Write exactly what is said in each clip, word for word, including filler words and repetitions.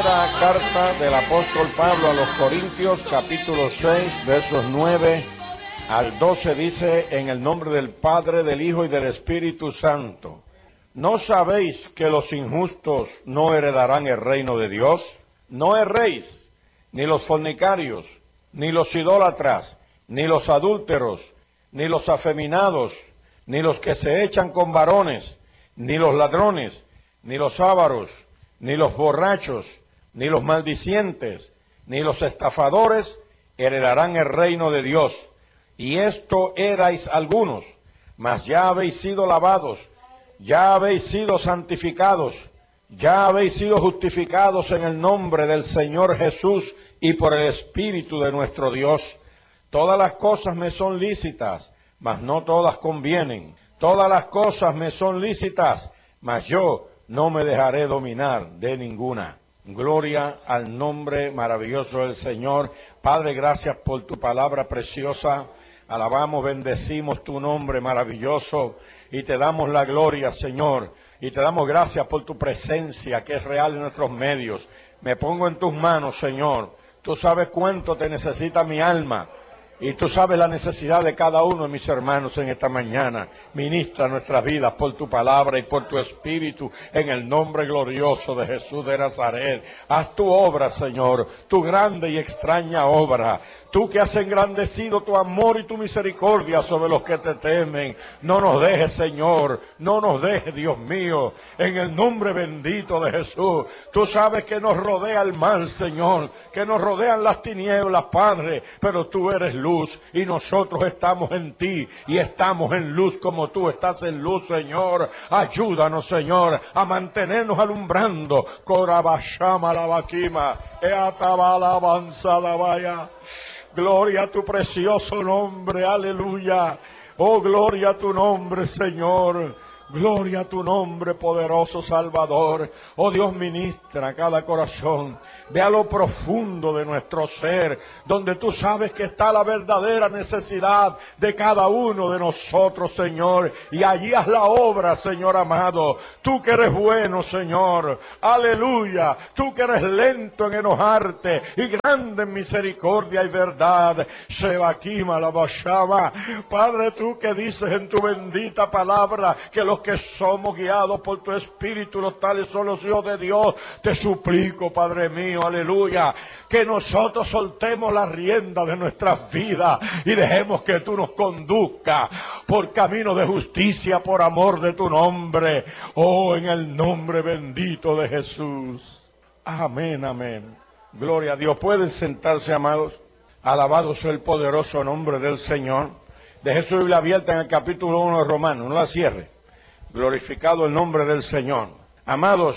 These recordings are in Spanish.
Primera carta del apóstol Pablo a los Corintios, capítulo seis, versos nueve al doce, dice: en el nombre del Padre, del Hijo y del Espíritu Santo. ¿No sabéis que los injustos no heredarán el reino de Dios? No erréis, ni los fornicarios, ni los idólatras, ni los adúlteros, ni los afeminados, ni los que se echan con varones, ni los ladrones, ni los ávaros, ni los borrachos, ni los maldicientes, ni los estafadores heredarán el reino de Dios. Y esto erais algunos, mas ya habéis sido lavados, ya habéis sido santificados, ya habéis sido justificados en el nombre del Señor Jesús y por el Espíritu de nuestro Dios. Todas las cosas me son lícitas, mas no todas convienen. Todas las cosas me son lícitas, mas yo no me dejaré dominar de ninguna. Gloria al nombre maravilloso del Señor. Padre, gracias por tu palabra preciosa. Alabamos, bendecimos tu nombre maravilloso y te damos la gloria, Señor. Y te damos gracias por tu presencia que es real en nuestros medios. Me pongo en tus manos, Señor. Tú sabes cuánto te necesita mi alma. Y tú sabes la necesidad de cada uno de mis hermanos en esta mañana. Ministra nuestras vidas por tu palabra y por tu espíritu en el nombre glorioso de Jesús de Nazaret. Haz tu obra, Señor, tu grande y extraña obra. Tú que has engrandecido tu amor y tu misericordia sobre los que te temen. No nos dejes, Señor, no nos dejes, Dios mío, en el nombre bendito de Jesús. Tú sabes que nos rodea el mal, Señor, que nos rodean las tinieblas, Padre, pero tú eres luz. Y nosotros estamos en ti y estamos en luz como tú estás en luz, Señor. Ayúdanos, Señor, a mantenernos alumbrando. Corabashama la vaquima, eatabala avanzada vaya. Gloria a tu precioso nombre, aleluya. Oh, gloria a tu nombre, Señor. Gloria a tu nombre, poderoso Salvador. Oh, Dios, ministra a cada corazón. Ve a lo profundo de nuestro ser, donde tú sabes que está la verdadera necesidad de cada uno de nosotros, Señor. Y allí haz la obra, Señor amado. Tú que eres bueno, Señor. Aleluya. Tú que eres lento en enojarte y grande en misericordia y verdad. Shebaquima la bashama. Padre, tú que dices en tu bendita palabra que los que somos guiados por tu Espíritu, los tales son los hijos de Dios. Te suplico, Padre mío, aleluya, que nosotros soltemos la rienda de nuestras vidas y dejemos que tú nos conduzcas por camino de justicia, por amor de tu nombre. Oh, en el nombre bendito de Jesús. Amén, amén. Gloria a Dios. Pueden sentarse, amados. Alabado sea el poderoso nombre del Señor. Deje su Biblia abierta en el capítulo uno de Romanos, no la cierre. Glorificado el nombre del Señor. Amados,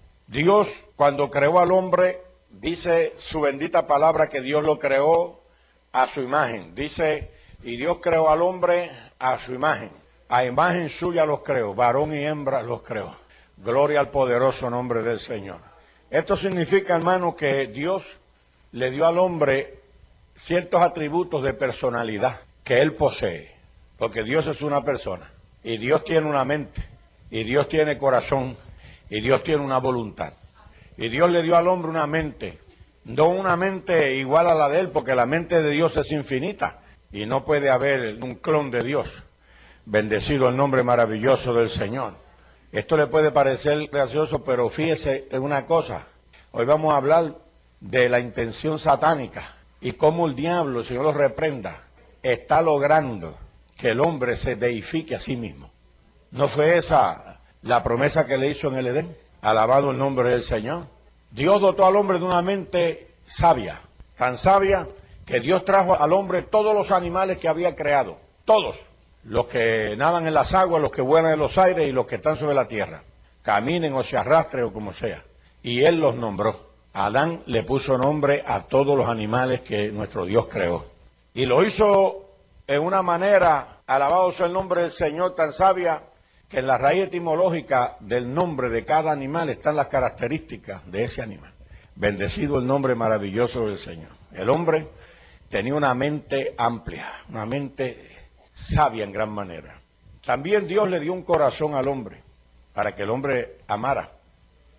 Dios cuando creó al hombre, dice su bendita palabra que Dios lo creó a su imagen. Dice, y Dios creó al hombre a su imagen. A imagen suya los creó, varón y hembra los creó. Gloria al poderoso nombre del Señor. Esto significa, hermano, que Dios le dio al hombre ciertos atributos de personalidad que él posee. Porque Dios es una persona. Y Dios tiene una mente. Y Dios tiene corazón. Y Dios tiene una voluntad. Y Dios le dio al hombre una mente, no una mente igual a la de él, porque la mente de Dios es infinita y no puede haber un clon de Dios. Bendecido el nombre maravilloso del Señor. Esto le puede parecer gracioso, pero fíjese en una cosa. Hoy vamos a hablar de la intención satánica y cómo el diablo, el Señor lo reprenda, está logrando que el hombre se deifique a sí mismo. ¿No fue esa la promesa que le hizo en el Edén? Alabado el nombre del Señor. Dios dotó al hombre de una mente sabia, tan sabia que Dios trajo al hombre todos los animales que había creado, todos, los que nadan en las aguas, los que vuelan en los aires y los que están sobre la tierra, caminen o se arrastren o como sea. Y Él los nombró. Adán le puso nombre a todos los animales que nuestro Dios creó. Y lo hizo en una manera, alabado sea el nombre del Señor, tan sabia, que en la raíz etimológica del nombre de cada animal están las características de ese animal. Bendecido el nombre maravilloso del Señor. El hombre tenía una mente amplia, una mente sabia en gran manera. También Dios le dio un corazón al hombre, para que el hombre amara.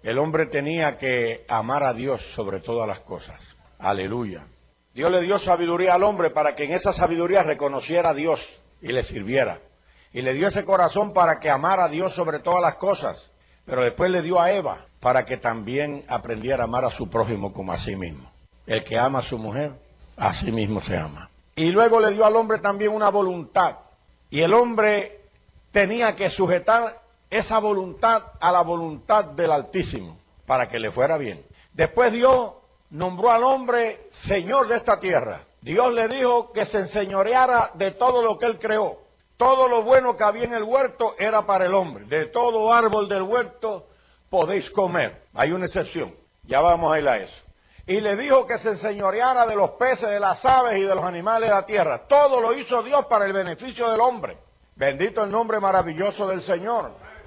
El hombre tenía que amar a Dios sobre todas las cosas. Aleluya. Dios le dio sabiduría al hombre para que en esa sabiduría reconociera a Dios y le sirviera. Y le dio ese corazón para que amara a Dios sobre todas las cosas. Pero después le dio a Eva para que también aprendiera a amar a su prójimo como a sí mismo. El que ama a su mujer, a sí mismo se ama. Y luego le dio al hombre también una voluntad. Y el hombre tenía que sujetar esa voluntad a la voluntad del Altísimo para que le fuera bien. Después Dios nombró al hombre señor de esta tierra. Dios le dijo que se enseñoreara de todo lo que él creó. Todo lo bueno que había en el huerto era para el hombre. De todo árbol del huerto podéis comer. Hay una excepción. Ya vamos a ir a eso. Y le dijo que se enseñoreara de los peces, de las aves y de los animales de la tierra. Todo lo hizo Dios para el beneficio del hombre. Bendito el nombre maravilloso del Señor.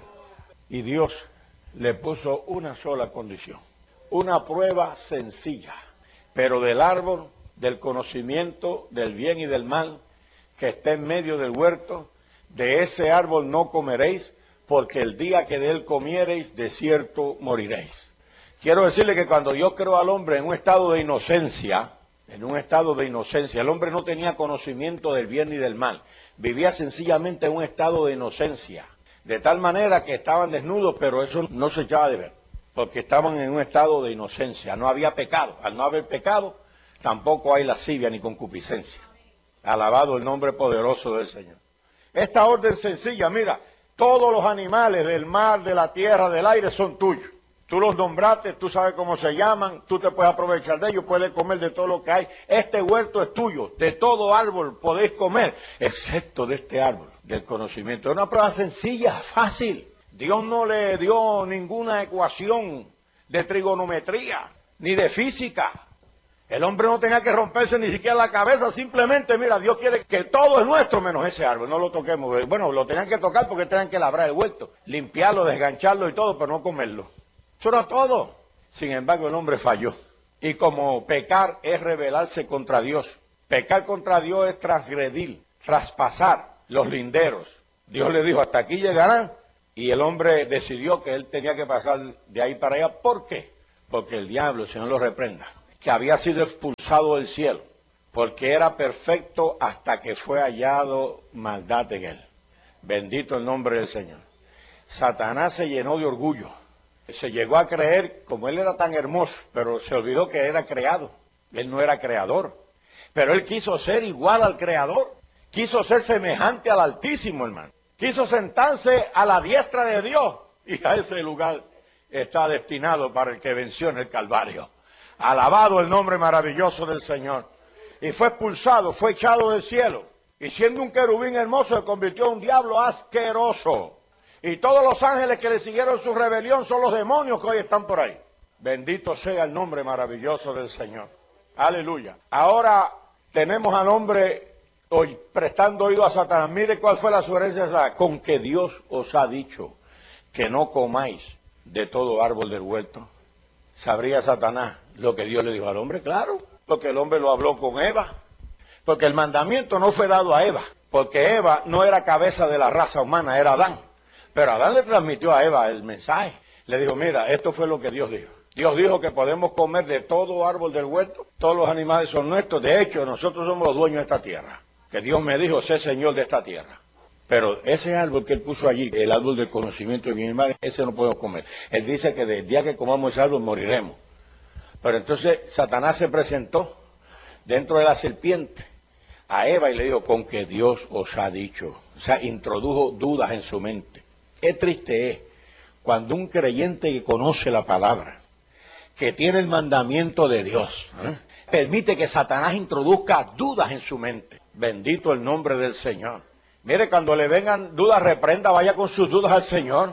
Y Dios le puso una sola condición. Una prueba sencilla. Pero del árbol, del conocimiento, del bien y del mal, que está en medio del huerto, de ese árbol no comeréis, porque el día que de él comiereis, de cierto moriréis. Quiero decirle que cuando Dios creó al hombre en un estado de inocencia, en un estado de inocencia, el hombre no tenía conocimiento del bien ni del mal, vivía sencillamente en un estado de inocencia, de tal manera que estaban desnudos, pero eso no se echaba de ver, porque estaban en un estado de inocencia, no había pecado. Al no haber pecado, tampoco hay lascivia ni concupiscencia. Alabado el nombre poderoso del Señor. Esta orden sencilla, mira, todos los animales del mar, de la tierra, del aire son tuyos. Tú los nombraste, tú sabes cómo se llaman, tú te puedes aprovechar de ellos, puedes comer de todo lo que hay. Este huerto es tuyo, de todo árbol podéis comer, excepto de este árbol del conocimiento. Es una prueba sencilla, fácil. Dios no le dio ninguna ecuación de trigonometría, ni de física. El hombre no tenía que romperse ni siquiera la cabeza, simplemente, mira, Dios quiere que todo es nuestro menos ese árbol, no lo toquemos. Bueno, lo tenían que tocar porque tenían que labrar el huerto, limpiarlo, desgancharlo y todo, pero no comerlo. Eso era todo. Sin embargo, el hombre falló. Y como pecar es rebelarse contra Dios, pecar contra Dios es transgredir, traspasar los linderos. Dios le dijo, hasta aquí llegarán, y el hombre decidió que él tenía que pasar de ahí para allá. ¿Por qué? Porque el diablo, el Señor lo reprenda, que había sido expulsado del cielo, porque era perfecto hasta que fue hallado maldad en él. Bendito el nombre del Señor. Satanás se llenó de orgullo, se llegó a creer, como él era tan hermoso, pero se olvidó que era creado, él no era creador, pero él quiso ser igual al creador, quiso ser semejante al Altísimo, hermano, quiso sentarse a la diestra de Dios, y a ese lugar está destinado para el que venció en el Calvario. Alabado el nombre maravilloso del Señor. Y fue expulsado, fue echado del cielo. Y siendo un querubín hermoso, se convirtió en un diablo asqueroso. Y todos los ángeles que le siguieron su rebelión son los demonios que hoy están por ahí. Bendito sea el nombre maravilloso del Señor. Aleluya. Ahora tenemos al hombre hoy prestando oído a Satanás. Mire cuál fue la sugerencia de Satanás. Con que Dios os ha dicho que no comáis de todo árbol del huerto. ¿Sabría Satanás lo que Dios le dijo al hombre? Claro, porque el hombre lo habló con Eva. Porque el mandamiento no fue dado a Eva, porque Eva no era cabeza de la raza humana, era Adán. Pero Adán le transmitió a Eva el mensaje. Le dijo, mira, esto fue lo que Dios dijo. Dios dijo que podemos comer de todo árbol del huerto, todos los animales son nuestros. De hecho, nosotros somos los dueños de esta tierra. Que Dios me dijo, sé señor de esta tierra. Pero ese árbol que él puso allí, el árbol del conocimiento de bien y mal, ese no podemos comer. Él dice que del día que comamos ese árbol moriremos. Pero entonces Satanás se presentó dentro de la serpiente a Eva y le dijo, con que Dios os ha dicho. O sea, introdujo dudas en su mente. Qué triste es cuando un creyente que conoce la palabra, que tiene el mandamiento de Dios, ¿eh? permite que Satanás introduzca dudas en su mente. Bendito el nombre del Señor. Mire, cuando le vengan dudas, reprenda, vaya con sus dudas al Señor.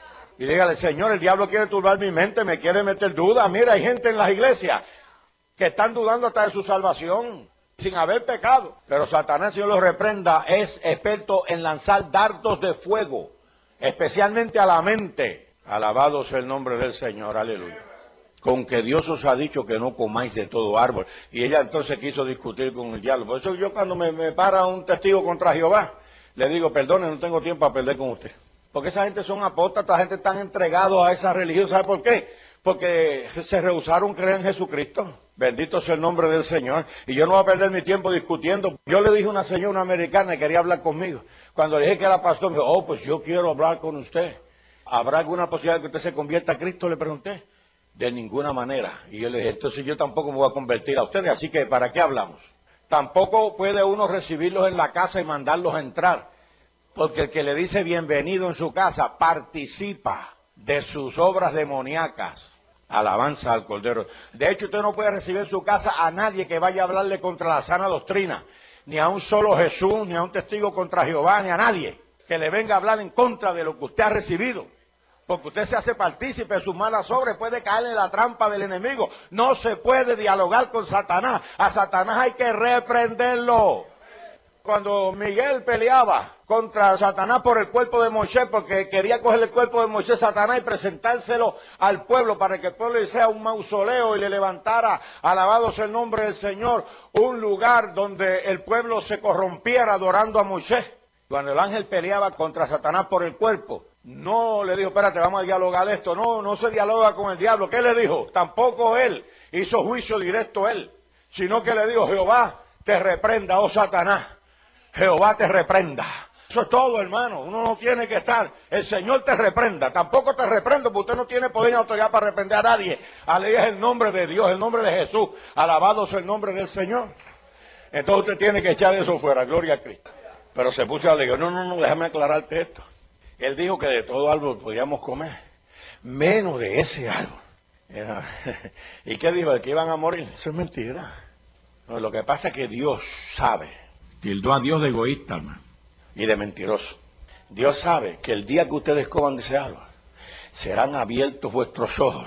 Y dígale, Señor, el diablo quiere turbar mi mente, me quiere meter dudas. Mira, hay gente en las iglesias que están dudando hasta de su salvación, sin haber pecado. Pero Satanás, Dios lo reprenda, es experto en lanzar dardos de fuego, especialmente a la mente. Alabado sea el nombre del Señor, aleluya. Con que Dios os ha dicho que no comáis de todo árbol. Y ella entonces quiso discutir con el diablo. Por eso yo cuando me, me para un testigo contra Jehová, le digo, perdone, no tengo tiempo a perder con usted. Porque esa gente son apóstatas, esa gente están entregados a esa religión. ¿Sabe por qué? Porque se rehusaron a creer en Jesucristo. Bendito sea el nombre del Señor. Y yo no voy a perder mi tiempo discutiendo. Yo le dije a una señora, una americana, que quería hablar conmigo. Cuando le dije que era pastor, me dijo, oh, pues yo quiero hablar con usted. ¿Habrá alguna posibilidad de que usted se convierta a Cristo? Le pregunté. De ninguna manera. Y yo le dije, entonces yo tampoco me voy a convertir a ustedes, así que ¿para qué hablamos? Tampoco puede uno recibirlos en la casa y mandarlos a entrar. Porque el que le dice bienvenido en su casa participa de sus obras demoníacas. Alabanza al Cordero. De hecho, usted no puede recibir en su casa a nadie que vaya a hablarle contra la sana doctrina. Ni a un solo Jesús, ni a un testigo contra Jehová, ni a nadie que le venga a hablar en contra de lo que usted ha recibido. Porque usted se hace partícipe de sus malas obras, puede caer en la trampa del enemigo. No se puede dialogar con Satanás. A Satanás hay que reprenderlo. Cuando Miguel peleaba contra Satanás por el cuerpo de Moisés, porque quería coger el cuerpo de Moisés, Satanás, y presentárselo al pueblo para que el pueblo le hiciera un mausoleo y le levantara, alabado sea el nombre del Señor, un lugar donde el pueblo se corrompiera adorando a Moisés. Cuando el ángel peleaba contra Satanás por el cuerpo, no le dijo, espérate, vamos a dialogar esto. No, no se dialoga con el diablo. ¿Qué le dijo? Tampoco él hizo juicio directo él, sino que le dijo, Jehová te reprenda, oh Satanás. Jehová te reprenda. Eso es todo, hermano. Uno no tiene que estar. El Señor te reprenda. Tampoco te reprendo porque usted no tiene poder ni autoridad para reprender a nadie. Aleluya, es el nombre de Dios, el nombre de Jesús. Alabado sea el nombre del Señor. Entonces usted tiene que echar eso fuera. Gloria a Cristo. Pero se puso a leer. No, no, no, déjame aclararte esto. Él dijo que de todo árbol podíamos comer. Menos de ese árbol. Era... ¿Y qué dijo? ¿De que iban a morir? Eso es mentira. No, lo que pasa es que Dios sabe. Tildó a Dios de egoísta, hermano, y de mentiroso. Dios sabe que el día que ustedes coman de ese árbol, serán abiertos vuestros ojos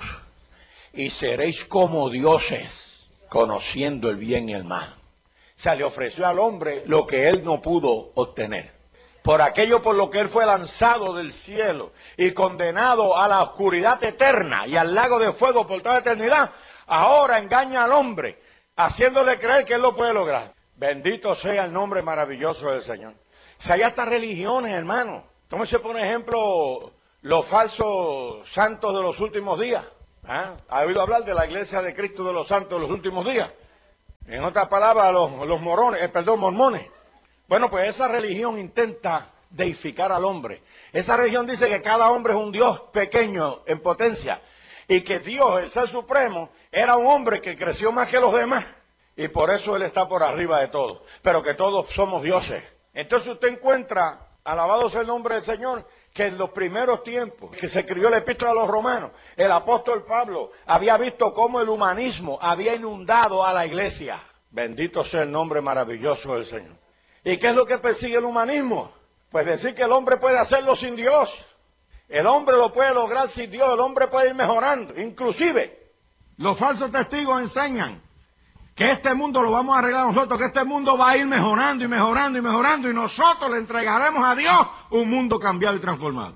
y seréis como dioses, conociendo el bien y el mal. O sea, le ofreció al hombre lo que él no pudo obtener. Por aquello por lo que él fue lanzado del cielo y condenado a la oscuridad eterna y al lago de fuego por toda la eternidad, ahora engaña al hombre, haciéndole creer que él lo puede lograr. Bendito sea el nombre maravilloso del Señor. Si hay hasta religiones, hermano. Tómese por ejemplo los falsos santos de los últimos días. ¿Ah? ¿Ha oído hablar de la iglesia de Cristo de los santos de los últimos días? En otras palabras, los, los morones, eh, perdón, mormones. Bueno, pues esa religión intenta deificar al hombre. Esa religión dice que cada hombre es un Dios pequeño en potencia. Y que Dios, el Ser Supremo, era un hombre que creció más que los demás. Y por eso Él está por arriba de todo. Pero que todos somos dioses. Entonces usted encuentra, alabado sea el nombre del Señor, que en los primeros tiempos que se escribió la epístola a los romanos, el apóstol Pablo había visto cómo el humanismo había inundado a la iglesia. Bendito sea el nombre maravilloso del Señor. ¿Y qué es lo que persigue el humanismo? Pues decir que el hombre puede hacerlo sin Dios. El hombre lo puede lograr sin Dios. El hombre puede ir mejorando. Inclusive, los falsos testigos enseñan que este mundo lo vamos a arreglar nosotros, que este mundo va a ir mejorando y mejorando y mejorando y nosotros le entregaremos a Dios un mundo cambiado y transformado.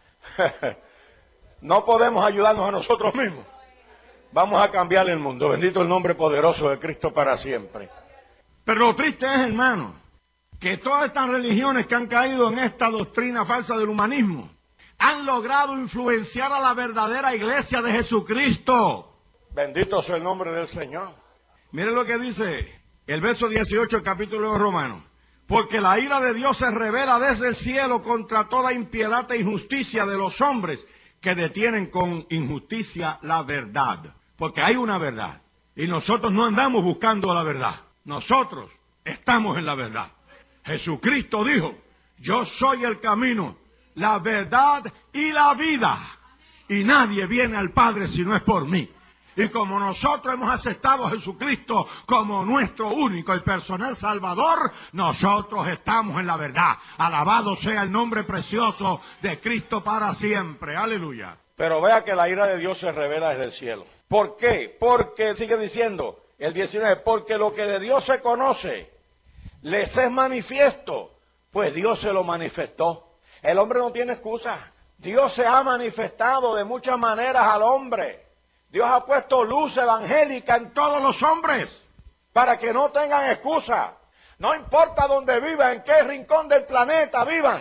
No podemos ayudarnos a nosotros mismos. Vamos a cambiar el mundo. Bendito el nombre poderoso de Cristo para siempre. Pero lo triste es, hermano, que todas estas religiones que han caído en esta doctrina falsa del humanismo han logrado influenciar a la verdadera iglesia de Jesucristo. Bendito sea el nombre del Señor. Miren lo que dice el verso dieciocho del capítulo de Romanos. Porque la ira de Dios se revela desde el cielo contra toda impiedad e injusticia de los hombres que detienen con injusticia la verdad. Porque hay una verdad. Y nosotros no andamos buscando la verdad. Nosotros estamos en la verdad. Jesucristo dijo, yo soy el camino, la verdad y la vida. Y nadie viene al Padre si no es por mí. Y como nosotros hemos aceptado a Jesucristo como nuestro único y personal Salvador, nosotros estamos en la verdad. Alabado sea el nombre precioso de Cristo para siempre. Aleluya. Pero vea que la ira de Dios se revela desde el cielo. ¿Por qué? Porque, sigue diciendo el diecinueve, porque lo que de Dios se conoce, les es manifiesto, pues Dios se lo manifestó. El hombre no tiene excusa. Dios se ha manifestado de muchas maneras al hombre. Dios ha puesto luz evangélica en todos los hombres para que no tengan excusa. No importa dónde vivan, en qué rincón del planeta vivan.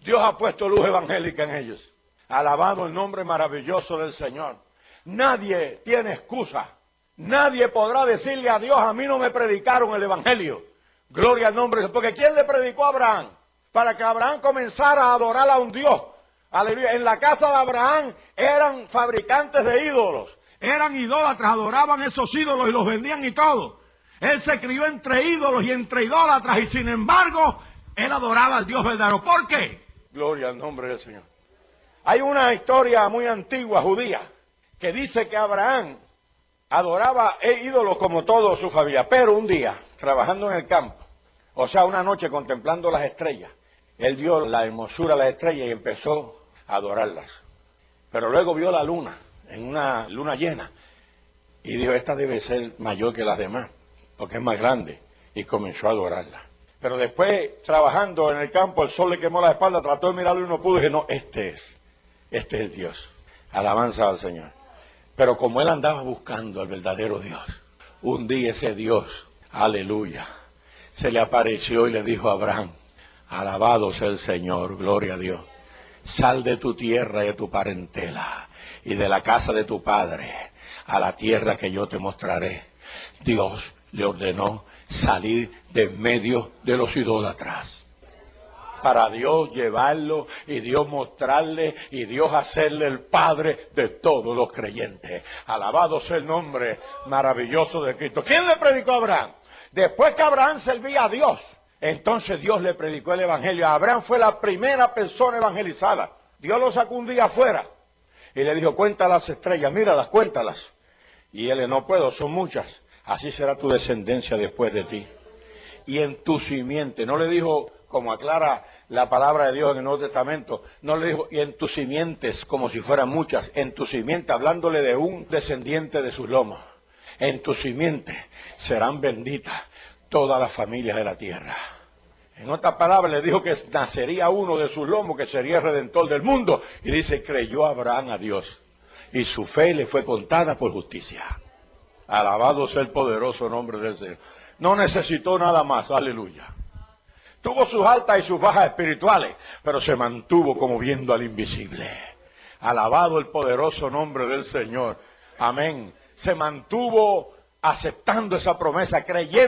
Dios ha puesto luz evangélica en ellos. Alabado el nombre maravilloso del Señor. Nadie tiene excusa. Nadie podrá decirle a Dios, a mí no me predicaron el evangelio. Gloria al nombre de Dios. Porque ¿quién le predicó a Abraham? Para que Abraham comenzara a adorar a un Dios. Aleluya. En la casa de Abraham eran fabricantes de ídolos. Eran idólatras, adoraban esos ídolos y los vendían y todo. Él se crió entre ídolos y entre idólatras y sin embargo, él adoraba al Dios verdadero. ¿Por qué? Gloria al nombre del Señor. Hay una historia muy antigua judía que dice que Abraham adoraba ídolos como toda su familia, pero un día, trabajando en el campo, o sea, una noche contemplando las estrellas, él vio la hermosura de las estrellas y empezó a adorarlas. Pero luego vio la luna, en una luna llena, y dijo, esta debe ser mayor que las demás, porque es más grande, y comenzó a adorarla. Pero después, trabajando en el campo, el sol le quemó la espalda, trató de mirarlo y no pudo, y dije, no, este es, este es el Dios. Alabanza al Señor. Pero como él andaba buscando al verdadero Dios, un día ese Dios, aleluya, se le apareció y le dijo a Abraham, alabado sea el Señor, gloria a Dios, sal de tu tierra y de tu parentela y de la casa de tu padre a la tierra que yo te mostraré. Dios le ordenó salir de en medio de los idólatras. Para Dios llevarlo y Dios mostrarle y Dios hacerle el Padre de todos los creyentes. Alabado sea el nombre maravilloso de Cristo. ¿Quién le predicó a Abraham? Después que Abraham servía a Dios, entonces Dios le predicó el evangelio. Abraham fue la primera persona evangelizada. Dios lo sacó un día afuera y le dijo, cuenta las estrellas, míralas, cuéntalas. Y él, no puedo, son muchas. Así será tu descendencia después de ti. Y en tu simiente, no le dijo, como aclara la palabra de Dios en el Nuevo Testamento, no le dijo, y en tus simientes, como si fueran muchas, en tu simiente, hablándole de un descendiente de sus lomos, en tu simiente serán benditas todas las familias de la tierra. En otras palabras, le dijo que nacería uno de sus lomos, que sería el redentor del mundo, y dice, creyó Abraham a Dios, y su fe le fue contada por justicia. Alabado sea el poderoso nombre del Señor. No necesitó nada más, aleluya. Tuvo sus altas y sus bajas espirituales, pero se mantuvo como viendo al invisible. Alabado el poderoso nombre del Señor. Amén. Se mantuvo aceptando esa promesa, creyendo.